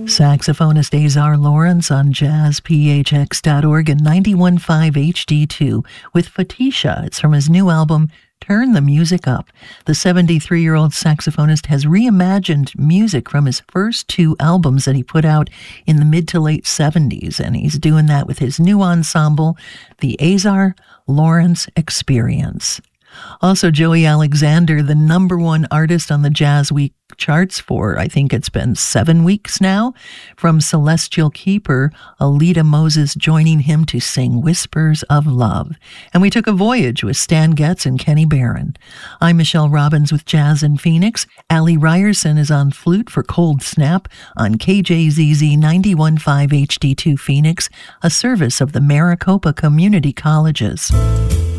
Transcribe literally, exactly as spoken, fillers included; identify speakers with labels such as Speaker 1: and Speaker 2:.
Speaker 1: Saxophonist Azar Lawrence on jazz p h x dot org and ninety-one point five H D two with Fatisha. It's from his new album, Turn the Music Up. The seventy-three-year-old saxophonist has reimagined music from his first two albums that he put out in the mid to late seventies, and he's doing that with his new ensemble, the Azar Lawrence Experience. Also, Joey Alexander, the number one artist on the Jazz Week charts for, I think it's been seven weeks now, from Celestial Keeper, Alita Moses joining him to sing Whispers of Love. And we took a voyage with Stan Getz and Kenny Barron. I'm Michelle Robbins with Jazz in Phoenix. Allie Ryerson is on flute for Cold Snap on K J Z Z ninety-one point five H D two Phoenix, a service of the Maricopa Community Colleges.